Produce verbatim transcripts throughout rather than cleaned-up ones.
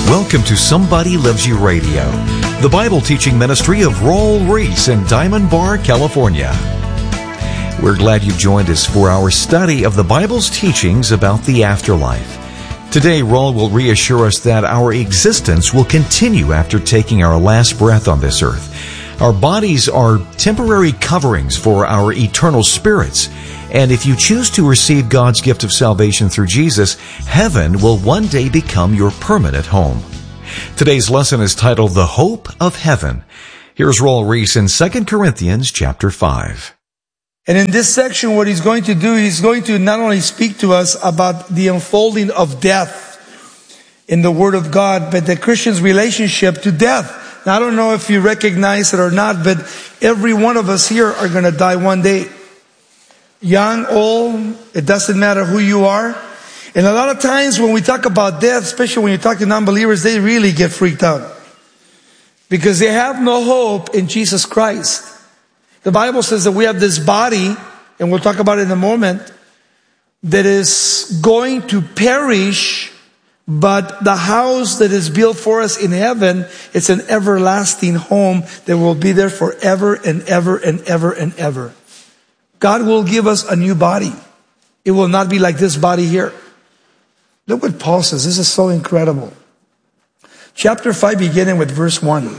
Welcome to Somebody Loves You Radio, the Bible teaching ministry of Raul Ries in Diamond Bar, California. We're glad you've joined us for our study of the Bible's teachings about the afterlife. Today, Raul will reassure us that our existence will continue after taking our last breath on this earth. Our bodies are temporary coverings for our eternal spirits. And if you choose to receive God's gift of salvation through Jesus, heaven will one day become your permanent home. Today's lesson is titled, The Hope of Heaven. Here's Raul Ries in Second Corinthians chapter five. And in this section, what he's going to do, he's going to not only speak to us about the unfolding of death in the Word of God, but the Christian's relationship to death. Now, I don't know if you recognize it or not, but every one of us here are going to die one day. Young, old, it doesn't matter who you are. And a lot of times when we talk about death, especially when you talk to non-believers, they really get freaked out. Because they have no hope in Jesus Christ. The Bible says that we have this body, and we'll talk about it in a moment, that is going to perish, but the house that is built for us in heaven, it's an everlasting home that will be there forever and ever and ever and ever. God will give us a new body. It will not be like this body here. Look what Paul says. This is so incredible. Chapter five, beginning with verse one.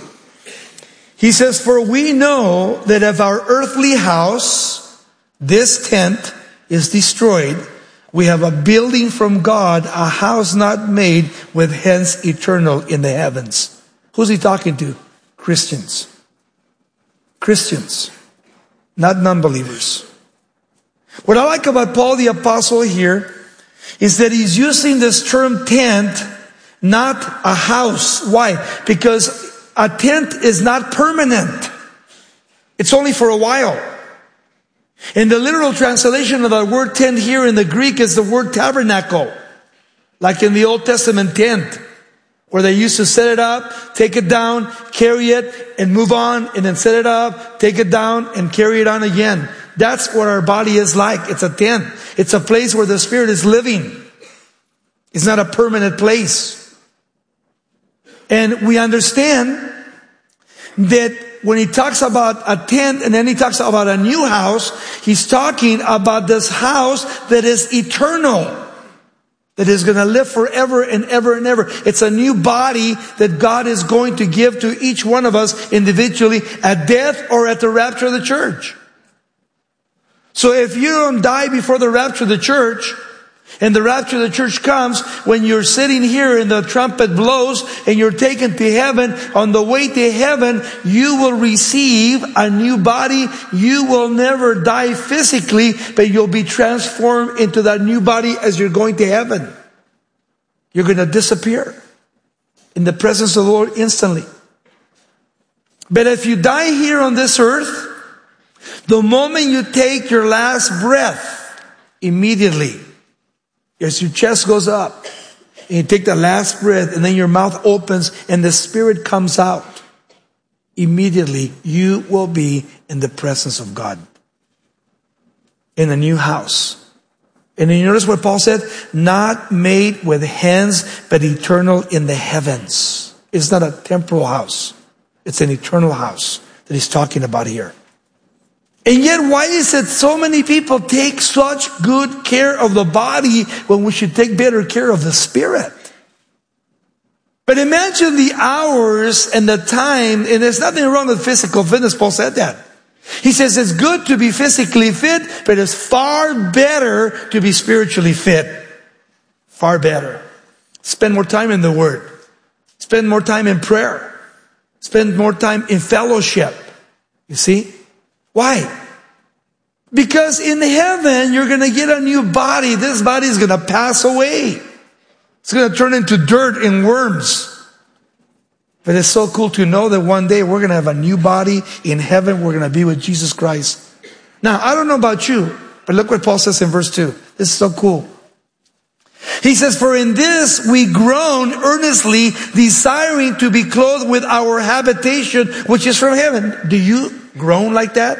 He says, For we know that if our earthly house, this tent, is destroyed, we have a building from God, a house not made with hands eternal in the heavens. Who's he talking to? Christians. Christians. Not non-believers. What I like about Paul the Apostle here is that he's using this term tent, not a house. Why? Because a tent is not permanent. It's only for a while. And the literal translation of the word tent here in the Greek is the word tabernacle. Like in the Old Testament tent, where they used to set it up, take it down, carry it, and move on, and then set it up, take it down, and carry it on again. That's what our body is like. It's a tent. It's a place where the Spirit is living. It's not a permanent place. And we understand that when he talks about a tent and then he talks about a new house, he's talking about this house that is eternal, that is going to live forever and ever and ever. It's a new body that God is going to give to each one of us individually at death or at the rapture of the church. So if you don't die before the rapture of the church, and the rapture of the church comes when you're sitting here and the trumpet blows and you're taken to heaven, on the way to heaven, you will receive a new body. You will never die physically, but you'll be transformed into that new body as you're going to heaven. You're going to disappear in the presence of the Lord instantly. But if you die here on this earth, the moment you take your last breath, immediately, as your chest goes up, and you take the last breath, and then your mouth opens, and the Spirit comes out, immediately you will be in the presence of God, in a new house. And then you notice what Paul said? Not made with hands, but eternal in the heavens. It's not a temporal house. It's an eternal house that he's talking about here. And yet, why is it so many people take such good care of the body when we should take better care of the spirit? But imagine the hours and the time, and there's nothing wrong with physical fitness. Paul said that. He says it's good to be physically fit, but it's far better to be spiritually fit. Far better. Spend more time in the Word. Spend more time in prayer. Spend more time in fellowship. You see? Why? Because in heaven, you're going to get a new body. This body is going to pass away. It's going to turn into dirt and worms. But it's so cool to know that one day we're going to have a new body in heaven. We're going to be with Jesus Christ. Now, I don't know about you, but look what Paul says in verse two. This is so cool. He says, For in this we groan earnestly, desiring to be clothed with our habitation, which is from heaven. Do you groan like that?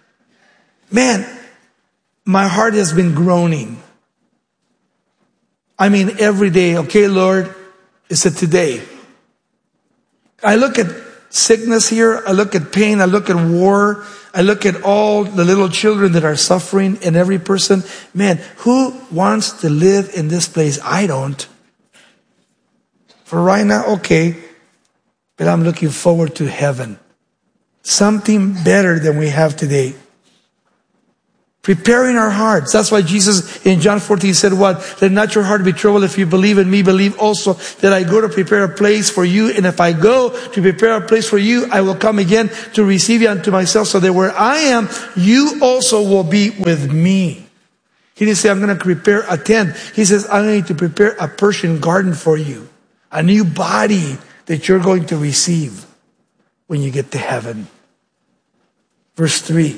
Man, my heart has been groaning. I mean, every day. Okay, Lord, is it today? I look at sickness here. I look at pain. I look at war. I look at all the little children that are suffering and every person. Man, who wants to live in this place? I don't. For right now, okay. But I'm looking forward to heaven. Something better than we have today. Preparing our hearts. That's why Jesus in John fourteen said what? Let not your heart be troubled. If you believe in me, believe also that I go to prepare a place for you. And if I go to prepare a place for you, I will come again to receive you unto myself, so that where I am, you also will be with me. He didn't say, I'm going to prepare a tent. He says, I'm going to prepare a Persian garden for you. A new body that you're going to receive when you get to heaven. Verse three.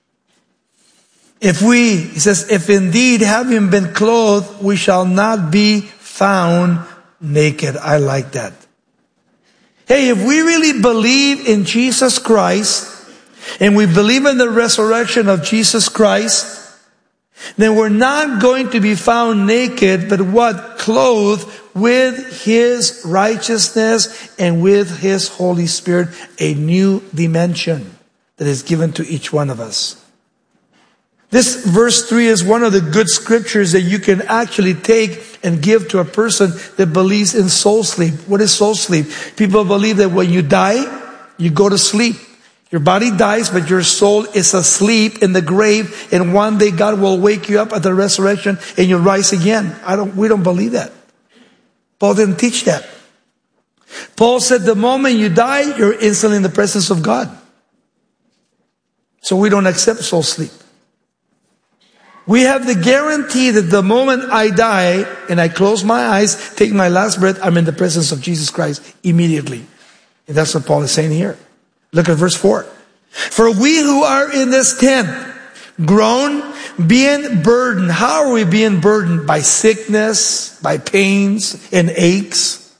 If we, he says, if indeed having been clothed, we shall not be found naked. I like that. Hey, if we really believe in Jesus Christ, and we believe in the resurrection of Jesus Christ, then we're not going to be found naked, but what? Clothed with His righteousness and with His Holy Spirit, a new dimension that is given to each one of us. This verse three is one of the good scriptures that you can actually take and give to a person that believes in soul sleep. What is soul sleep? People believe that when you die, you go to sleep. Your body dies, but your soul is asleep in the grave, and one day God will wake you up at the resurrection and you'll rise again. I don't, we don't believe that. Paul didn't teach that. Paul said the moment you die, you're instantly in the presence of God. So we don't accept soul sleep. We have the guarantee that the moment I die and I close my eyes, take my last breath, I'm in the presence of Jesus Christ immediately. And that's what Paul is saying here. Look at verse four. For we who are in this tent, groan, being burdened. How are we being burdened? By sickness, by pains and aches.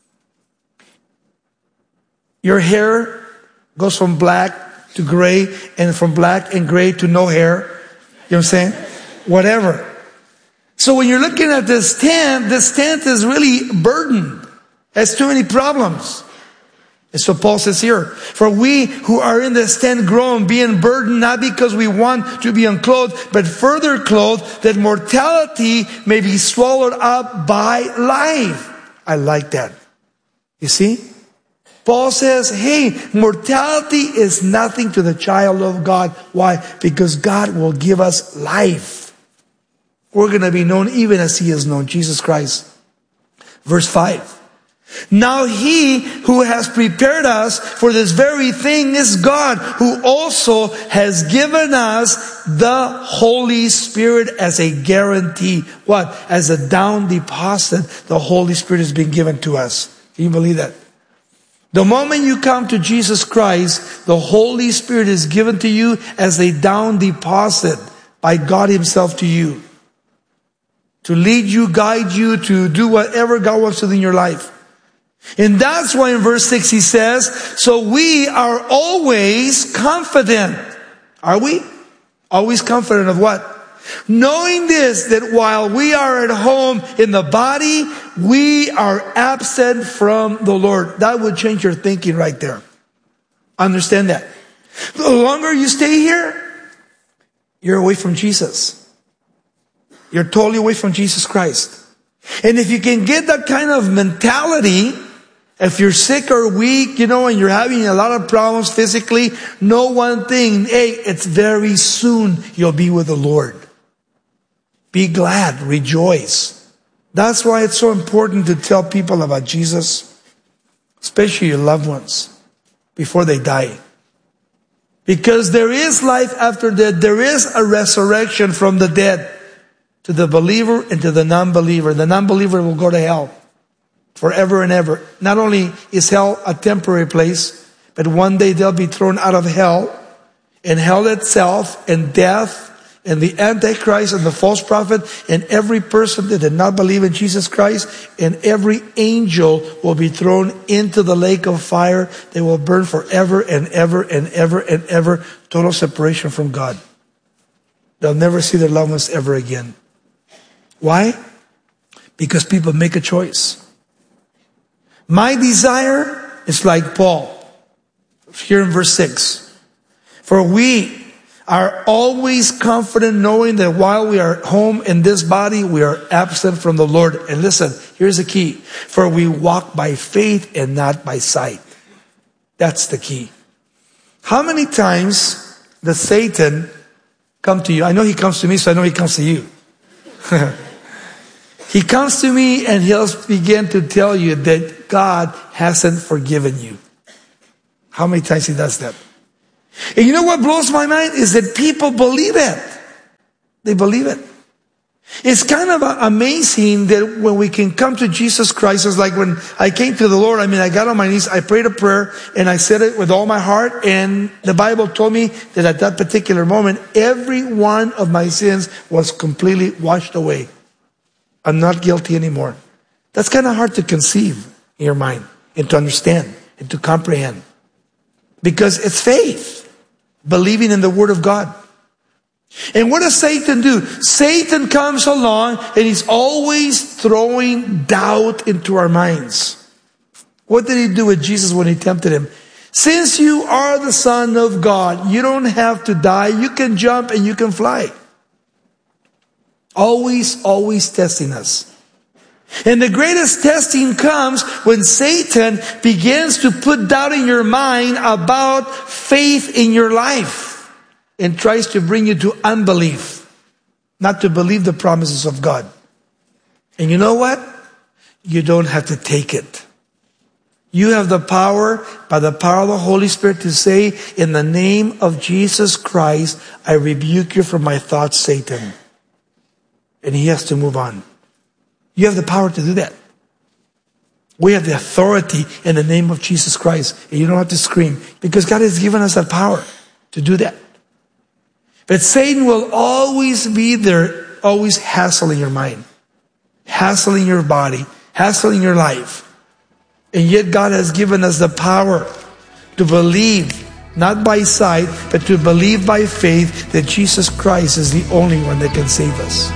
Your hair goes from black to gray, and from black and gray to no hair. You know what I'm saying? Whatever. So when you're looking at this tent, this tent is really burdened. Has too many problems. And so Paul says here, for we who are in this tent groan, being burdened, not because we want to be unclothed, but further clothed, that mortality may be swallowed up by life. I like that. You see? Paul says, hey, mortality is nothing to the child of God. Why? Because God will give us life. We're going to be known even as He is known, Jesus Christ. Verse five. Now He who has prepared us for this very thing is God, who also has given us the Holy Spirit as a guarantee. What? As a down deposit, the Holy Spirit has been given to us. Can you believe that? The moment you come to Jesus Christ, the Holy Spirit is given to you as a down deposit by God Himself to you. To lead you, guide you, to do whatever God wants to do in your life. And that's why in verse six He says, so we are always confident. Are we? Always confident of what? Knowing this, that while we are at home in the body, we are absent from the Lord. That would change your thinking right there. Understand that. The longer you stay here, you're away from Jesus. You're totally away from Jesus Christ. And if you can get that kind of mentality, if you're sick or weak, you know, and you're having a lot of problems physically, know one thing, hey, it's very soon you'll be with the Lord. Be glad, rejoice. That's why it's so important to tell people about Jesus, especially your loved ones, before they die. Because there is life after death. There is a resurrection from the dead to the believer and to the non-believer. The non-believer will go to hell forever and ever. Not only is hell a temporary place, but one day they'll be thrown out of hell, and hell itself and death and the Antichrist and the false prophet and every person that did not believe in Jesus Christ and every angel will be thrown into the lake of fire. They will burn forever and ever and ever and ever. Total separation from God. They'll never see their loved ones ever again. Why? Because people make a choice. My desire It's like Paul, here in verse six. For we are always confident knowing that while we are home in this body, we are absent from the Lord. And listen, here's the key. For we walk by faith and not by sight. That's the key. How many times does Satan come to you? I know he comes to me, so I know he comes to you. He comes to me and he'll begin to tell you that God hasn't forgiven you. How many times he does that? And you know what blows my mind is that people believe it. They believe it. It's kind of amazing that when we can come to Jesus Christ, it's like when I came to the Lord, I mean, I got on my knees, I prayed a prayer, and I said it with all my heart, and the Bible told me that at that particular moment, every one of my sins was completely washed away. I'm not guilty anymore. That's kind of hard to conceive in your mind, and to understand, and to comprehend. Because it's faith. Believing in the Word of God. And what does Satan do? Satan comes along and he's always throwing doubt into our minds. What did he do with Jesus when he tempted him? Since you are the Son of God, you don't have to die. You can jump and you can fly. Always, always testing us. And the greatest testing comes when Satan begins to put doubt in your mind about faith in your life and tries to bring you to unbelief, not to believe the promises of God. And you know what? You don't have to take it. You have the power, by the power of the Holy Spirit, to say, in the name of Jesus Christ, I rebuke you from my thoughts, Satan. And he has to move on. You have the power to do that. We have the authority in the name of Jesus Christ. And you don't have to scream, because God has given us that power to do that. But Satan will always be there, always hassling your mind, hassling your body, hassling your life. And yet God has given us the power to believe, not by sight, but to believe by faith that Jesus Christ is the only one that can save us.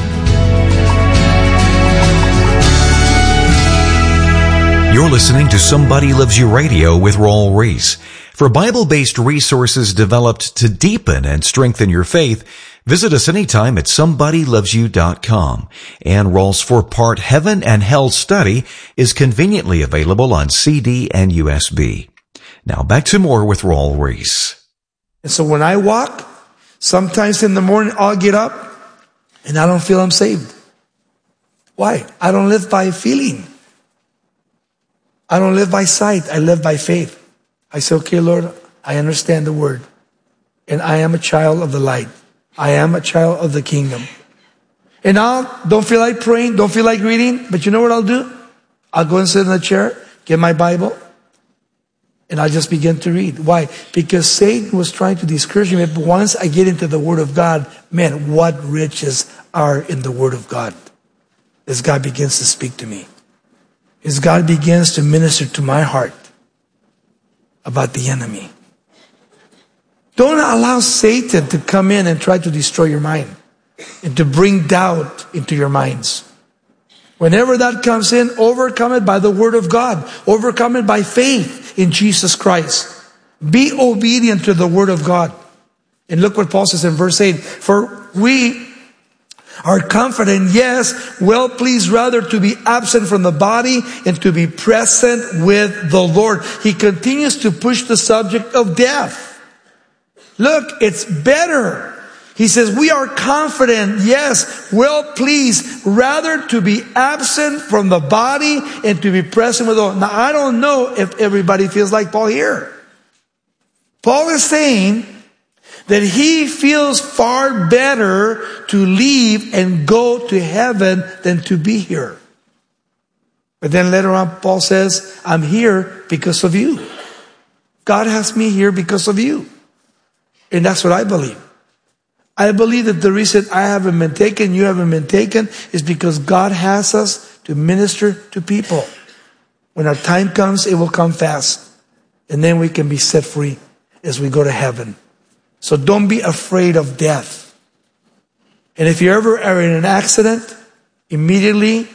You're listening to Somebody Loves You Radio with Raul Ries. For Bible-based resources developed to deepen and strengthen your faith, visit us anytime at somebody loves you dot com. And Raul's four-part Heaven and Hell study is conveniently available on C D and U S B. Now back to more with Raul Ries. And so when I walk, sometimes in the morning I'll get up and I don't feel I'm saved. Why? I don't live by feeling. I don't live by sight. I live by faith. I say, okay, Lord, I understand the word. And I am a child of the light. I am a child of the kingdom. And I don't feel like praying, don't feel like reading, but you know what I'll do? I'll go and sit in the chair, get my Bible, and I'll just begin to read. Why? Because Satan was trying to discourage me, but once I get into the Word of God, man, what riches are in the Word of God as God begins to speak to me. As God begins to minister to my heart about the enemy. Don't allow Satan to come in and try to destroy your mind and to bring doubt into your minds. Whenever that comes in, overcome it by the Word of God. Overcome it by faith in Jesus Christ. Be obedient to the Word of God. And look what Paul says in verse eight. For we are confident, yes, well pleased rather to be absent from the body and to be present with the Lord. He continues to push the subject of death. Look, it's better. He says, we are confident, yes, well pleased rather to be absent from the body and to be present with the Lord. Now, I don't know if everybody feels like Paul here. Paul is saying that he feels far better to leave and go to heaven than to be here. But then later on, Paul says, I'm here because of you. God has me here because of you. And that's what I believe. I believe that the reason I haven't been taken, you haven't been taken, is because God has us to minister to people. When our time comes, it will come fast. And then we can be set free as we go to heaven. So don't be afraid of death. And if you ever are in an accident, immediately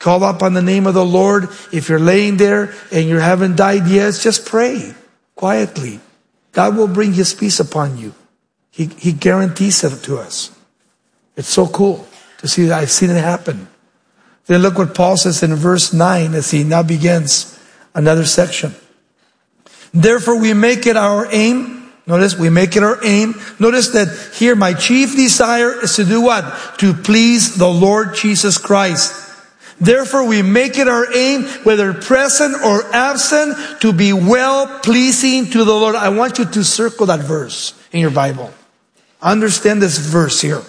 Call up on the name of the Lord. If you're laying there and you haven't died yet, just pray quietly. God will bring His peace upon you. He, he guarantees it to us. It's so cool to see that. I've seen it happen. Then look what Paul says in verse nine as he now begins another section. Therefore we make it our aim. Notice, we make it our aim. Notice that here my chief desire is to do what? To please the Lord Jesus Christ. Therefore we make it our aim, whether present or absent, to be well pleasing to the Lord. I want you to circle that verse in your Bible. Understand this verse here.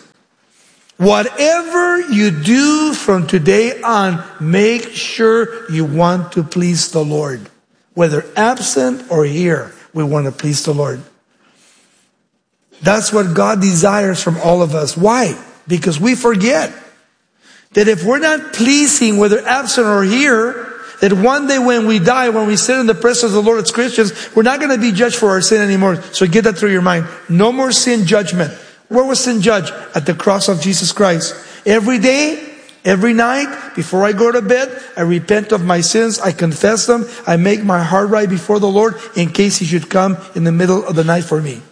Whatever you do from today on, make sure you want to please the Lord. Whether absent or here, we want to please the Lord. That's what God desires from all of us. Why? Because we forget that if we're not pleasing, whether absent or here, that one day when we die, when we sit in the presence of the Lord as Christians, we're not going to be judged for our sin anymore. So get that through your mind. No more sin judgment. Where was sin judged? At the cross of Jesus Christ. Every day, every night, before I go to bed, I repent of my sins. I confess them. I make my heart right before the Lord in case He should come in the middle of the night for me.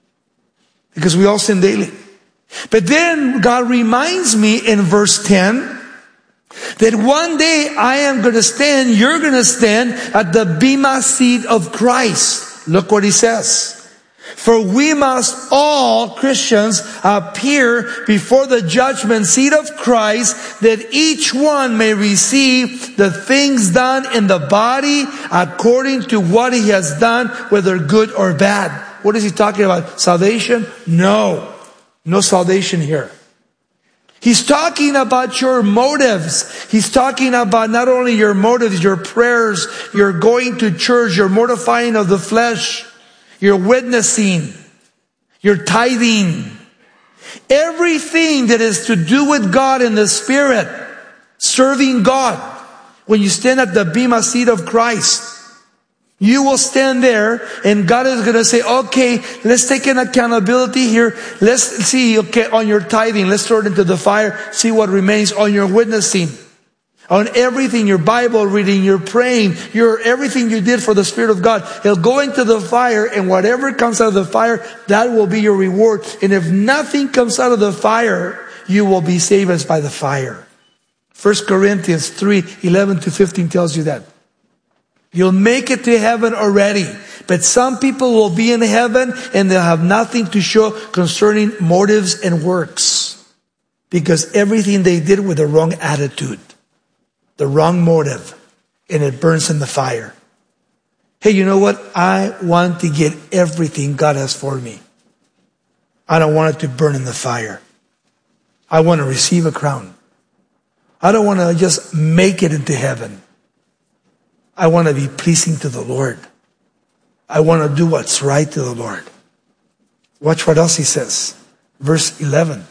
Because we all sin daily. But then God reminds me in verse ten that one day I am going to stand, you're going to stand at the bema seat of Christ. Look what He says. For we must all, Christians, appear before the judgment seat of Christ, that each one may receive the things done in the body according to what he has done, whether good or bad. What is he talking about? Salvation? No. No salvation here. He's talking about your motives. He's talking about not only your motives, your prayers, your going to church, your mortifying of the flesh, your witnessing, your tithing, everything that is to do with God in the Spirit, serving God. When you stand at the bema seat of Christ, you will stand there and God is going to say, okay, let's take an accountability here. Let's see, okay, on your tithing, let's throw it into the fire, see what remains. On your witnessing, on everything, your Bible reading, your praying, your everything you did for the Spirit of God, He'll go into the fire, and whatever comes out of the fire, that will be your reward. And if nothing comes out of the fire, you will be saved as by the fire. First Corinthians three, eleven to fifteen tells you that. You'll make it to heaven already. But some people will be in heaven and they'll have nothing to show concerning motives and works. Because everything they did with the wrong attitude, the wrong motive, and it burns in the fire. Hey, you know what? I want to get everything God has for me. I don't want it to burn in the fire. I want to receive a crown. I don't want to just make it into heaven. I want to be pleasing to the Lord. I want to do what's right to the Lord. Watch what else he says. Verse eleven.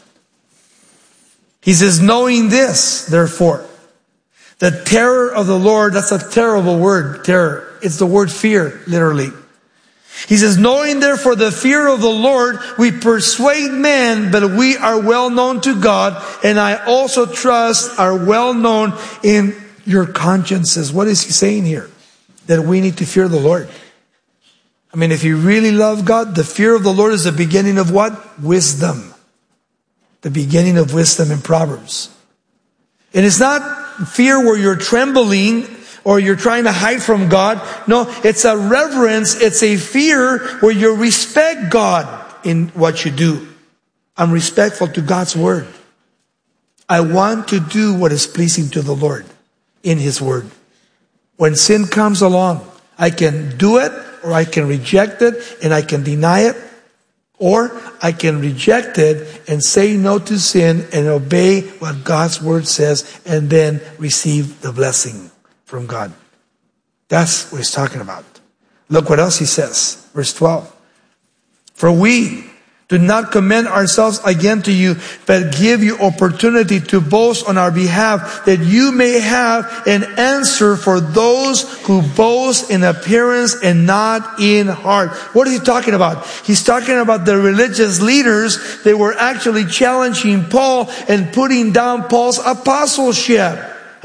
He says, knowing this, therefore, the terror of the Lord, that's a terrible word, terror. It's the word fear, literally. He says, knowing therefore the fear of the Lord, we persuade men, but we are well known to God, and I also trust are well known in your consciences. What is he saying here? That we need to fear the Lord. I mean, if you really love God, the fear of the Lord is the beginning of what? Wisdom. The beginning of wisdom in Proverbs. And it's not fear where you're trembling or you're trying to hide from God. No, it's a reverence. It's a fear where you respect God in what you do. I'm respectful to God's word. I want to do what is pleasing to the Lord in His word. When sin comes along, I can do it or I can reject it and I can deny it, or I can reject it and say no to sin and obey what God's word says and then receive the blessing from God. That's what he's talking about. Look what else he says. Verse twelve. For we do not commend ourselves again to you, but give you opportunity to boast on our behalf, that you may have an answer for those who boast in appearance and not in heart. What is he talking about? He's talking about the religious leaders. They were actually challenging Paul and putting down Paul's apostleship.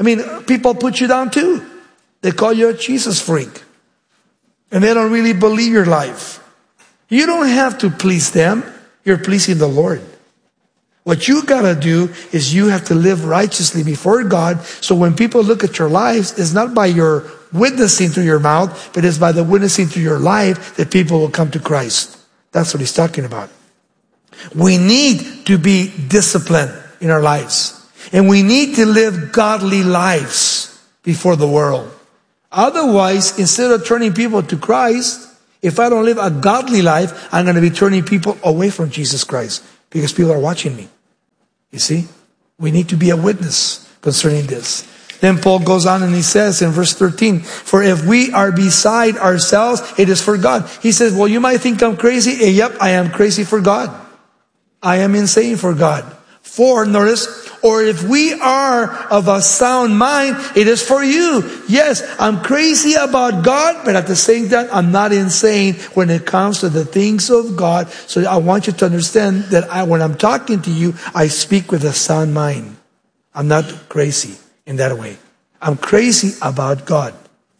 I mean, people put you down too. They call you a Jesus freak. And they don't really believe your life. You don't have to please them. You're pleasing the Lord. What you gotta do is you have to live righteously before God. So when people look at your lives, it's not by your witnessing through your mouth, but it's by the witnessing through your life that people will come to Christ. That's what he's talking about. We need to be disciplined in our lives. And we need to live godly lives before the world. Otherwise, instead of turning people to Christ, if I don't live a godly life, I'm going to be turning people away from Jesus Christ because people are watching me. You see? We need to be a witness concerning this. Then Paul goes on and he says in verse thirteen, for if we are beside ourselves, it is for God. He says, well, you might think I'm crazy. Eh, yep, I am crazy for God. I am insane for God. For, notice, or if we are of a sound mind, it is for you. Yes, I'm crazy about God, but at the same time, I'm not insane when it comes to the things of God. So I want you to understand that I, when I'm talking to you, I speak with a sound mind. I'm not crazy in that way. I'm crazy about God.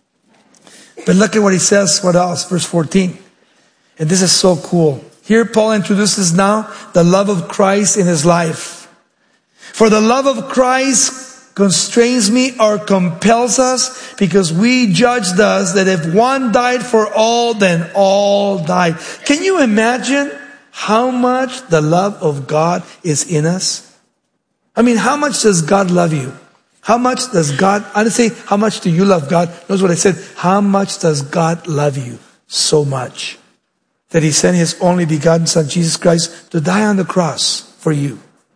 But look at what he says. What else? Verse fourteen. And this is so cool. Here Paul introduces now the love of Christ in his life. For the love of Christ constrains me or compels us, because we judge thus that if one died for all, then all died. Can you imagine how much the love of God is in us? I mean, how much does God love you? How much does God, I didn't say how much do you love God. Notice what I said. How much does God love you? So much that he sent his only begotten Son, Jesus Christ, to die on the cross for you.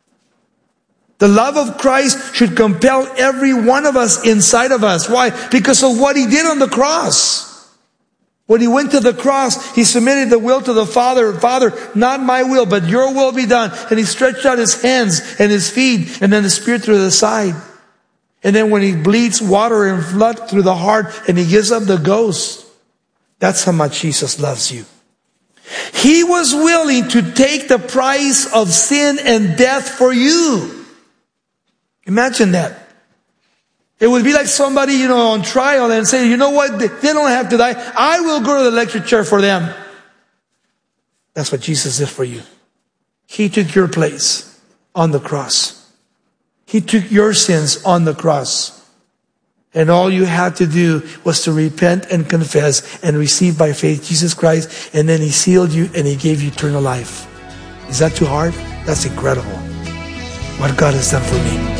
The love of Christ should compel every one of us inside of us. Why? Because of what he did on the cross. When he went to the cross, he submitted the will to the Father. Father, not my will, but your will be done. And he stretched out his hands and his feet and then the Spirit through the side. And then when he bleeds water and blood through the heart and he gives up the ghost, that's how much Jesus loves you. He was willing to take the price of sin and death for you. Imagine that. It would be like somebody, you know, on trial and say, you know what, they don't have to die. I will go to the electric chair for them. That's what Jesus did for you. He took your place on the cross. He took your sins on the cross. And all you had to do was to repent and confess and receive by faith Jesus Christ. And then he sealed you and he gave you eternal life. Is that too hard? That's incredible. What God has done for me.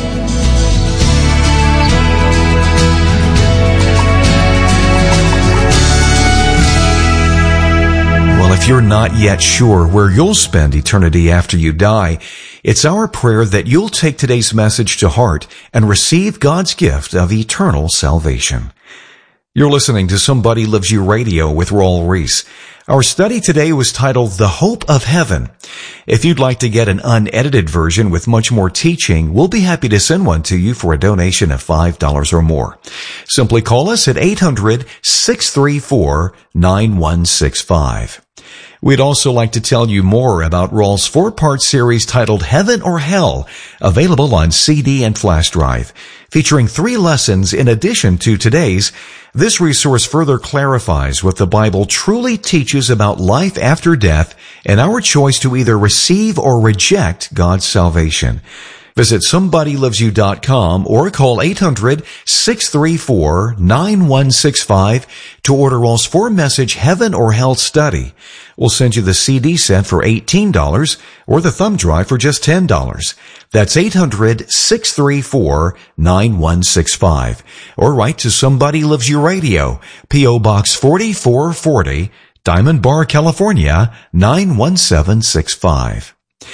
Well, if you're not yet sure where you'll spend eternity after you die, it's our prayer that you'll take today's message to heart and receive God's gift of eternal salvation. You're listening to Somebody Loves You Radio with Raul Ries. Our study today was titled The Hope of Heaven. If you'd like to get an unedited version with much more teaching, we'll be happy to send one to you for a donation of five dollars or more. Simply call us at eight hundred, six three four, nine one six five. We'd also like to tell you more about Raul's four-part series titled Heaven or Hell, available on C D and flash drive. Featuring three lessons in addition to today's, this resource further clarifies what the Bible truly teaches about life after death and our choice to either receive or reject God's salvation. Visit somebody loves you dot com or call eight hundred, six three four, nine one six five to order Raul's four-message Heaven or Hell study. We'll send you the C D set for eighteen dollars or the thumb drive for just ten dollars. That's eight hundred, six three four, nine one six five. Or write to Somebody Loves You Radio, P O Box forty-four forty, Diamond Bar, California, nine one seven six five.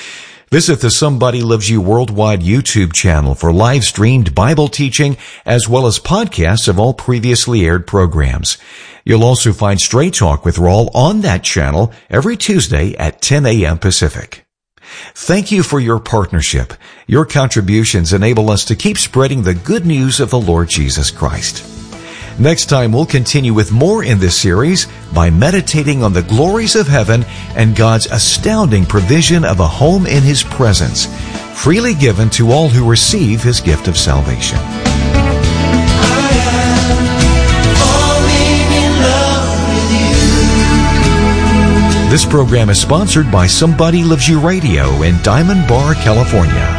Visit the Somebody Loves You Worldwide YouTube channel for live-streamed Bible teaching as well as podcasts of all previously aired programs. You'll also find Straight Talk with Raul on that channel every Tuesday at ten a.m. Pacific. Thank you for your partnership. Your contributions enable us to keep spreading the good news of the Lord Jesus Christ. Next time, we'll continue with more in this series by meditating on the glories of heaven and God's astounding provision of a home in His presence, freely given to all who receive His gift of salvation. This program is sponsored by Somebody Loves You Radio in Diamond Bar, California.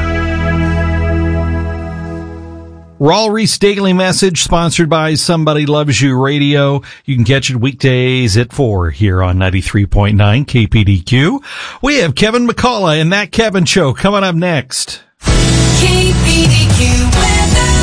Raul Ries Daily Message, sponsored by Somebody Loves You Radio. You can catch it weekdays at four here on ninety-three point nine K P D Q. We have Kevin McCullough and That Kevin Show coming up next. K P D Q weather.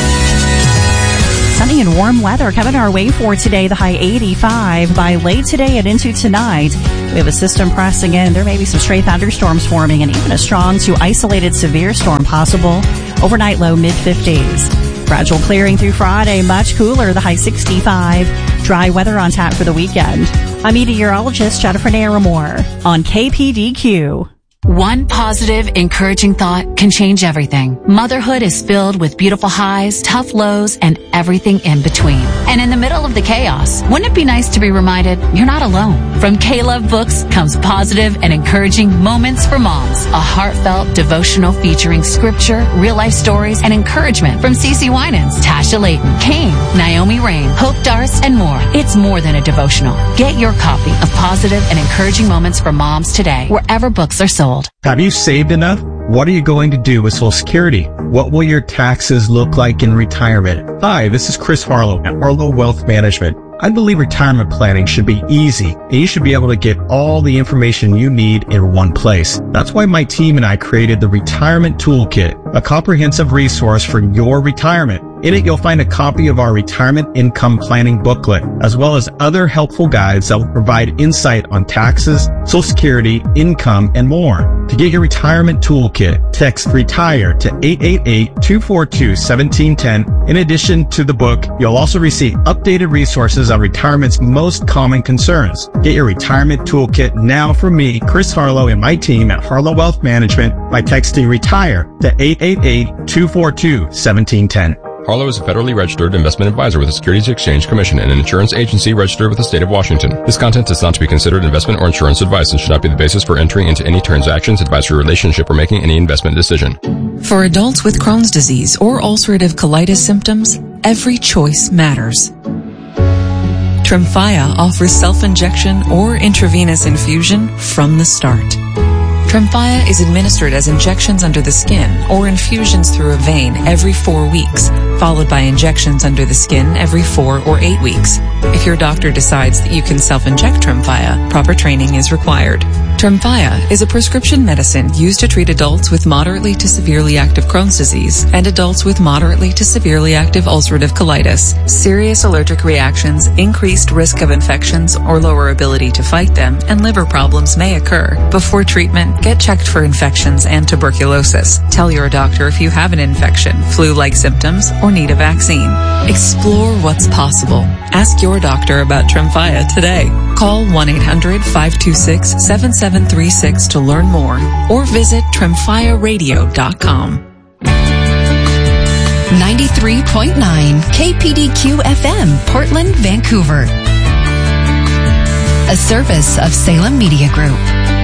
Sunny and warm weather coming our way for today. The high eighty-five. By late today and into tonight, we have a system pressing in. There may be some stray thunderstorms forming and even a strong to isolated severe storm possible. Overnight low mid fifties. Gradual clearing through Friday, much cooler, the high sixty-five. Dry weather on tap for the weekend. I'm meteorologist Jennifer Naramore on K P D Q. One positive, encouraging thought can change everything. Motherhood is filled with beautiful highs, tough lows, and everything in between. And in the middle of the chaos, wouldn't it be nice to be reminded you're not alone? From K-Love Books comes positive and encouraging moments for moms. A heartfelt devotional featuring scripture, real-life stories, and encouragement from Cece Winans, Tasha Layton, Kane, Naomi Rain, Hope Darce, and more. It's more than a devotional. Get your copy of positive and encouraging moments for moms today, wherever books are sold. Have you saved enough? What are you going to do with Social Security? What will your taxes look like in retirement? Hi, this is Chris Harlow at Harlow Wealth Management. I believe retirement planning should be easy, and you should be able to get all the information you need in one place. That's why my team and I created the Retirement Toolkit, a comprehensive resource for your retirement. In it, you'll find a copy of our retirement income planning booklet, as well as other helpful guides that will provide insight on taxes, Social Security, income, and more. To get your retirement toolkit, text RETIRE to eight eight eight, two four two, one seven one zero. In addition to the book, you'll also receive updated resources on retirement's most common concerns. Get your retirement toolkit now from me, Chris Harlow, and my team at Harlow Wealth Management by texting RETIRE to eight eight eight, two four two, one seven one zero. Harlow is a federally registered investment advisor with the Securities Exchange Commission and an insurance agency registered with the state of Washington. This content is not to be considered investment or insurance advice and should not be the basis for entering into any transactions, advisory relationship, or making any investment decision. For adults with Crohn's disease or ulcerative colitis symptoms, every choice matters. Tremfya offers self-injection or intravenous infusion from the start. Tremfya is administered as injections under the skin or infusions through a vein every four weeks, followed by injections under the skin every four or eight weeks. If your doctor decides that you can self-inject Tremfya, proper training is required. Tremfya is a prescription medicine used to treat adults with moderately to severely active Crohn's disease and adults with moderately to severely active ulcerative colitis. Serious allergic reactions, increased risk of infections or lower ability to fight them, and liver problems may occur. Before treatment, get checked for infections and tuberculosis. Tell your doctor if you have an infection, flu-like symptoms, or need a vaccine. Explore what's possible. Ask your doctor about Tremfya today. Call one eight hundred, five two six, seven seven three six to learn more or visit tremfya radio dot com. ninety-three point nine K P D Q F M, Portland, Vancouver. A service of Salem Media Group.